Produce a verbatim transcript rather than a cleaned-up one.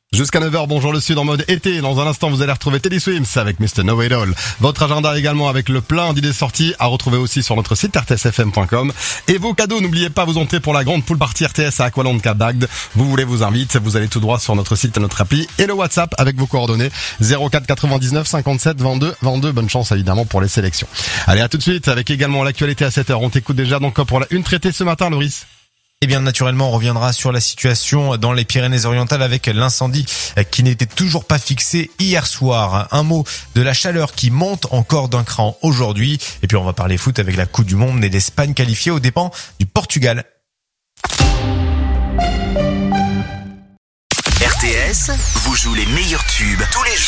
Jusqu'à neuf heures, bonjour le Sud en mode été. Dans un instant, vous allez retrouver Teddy Swims avec mister Know It All. Votre agenda également avec le plein d'idées sorties à retrouver aussi sur notre site r t s f m point com. Et vos cadeaux, n'oubliez pas, vous entrez pour la grande pool party R T S à Aqualand Cap d'Agde. Vous voulez vous invite, vous allez tout droit sur notre site, notre appli et le WhatsApp avec vos coordonnées zéro quatre quatre-vingt-dix-neuf cinquante-sept vingt-deux vingt-deux. Bonne chance évidemment pour les sélections. Allez, à tout de suite avec également l'actualité à sept heures. On t'écoute déjà donc pour la une traitée ce matin, Loris. Eh bien, naturellement, on reviendra sur la situation dans les Pyrénées-Orientales avec l'incendie qui n'était toujours pas fixé hier soir. Un mot de la chaleur qui monte encore d'un cran aujourd'hui. Et puis, on va parler foot avec la Coupe du Monde et l'Espagne qualifiée aux dépens du Portugal. R T S vous joue les meilleurs tubes tous les jours.